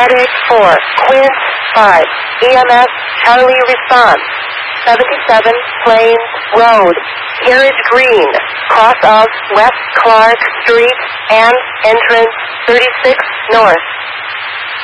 Headache 4, Quint 5, EMS Charlie response. 77 Plains Road, Carriage Green, cross of West Clark Street and entrance 36 North.